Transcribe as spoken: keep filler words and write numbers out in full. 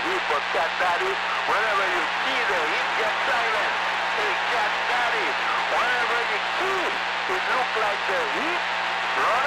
heat, but Cat Daddy, whenever you see the heat, get silent. Hey, Cat Daddy, whenever you see it look like the heat, run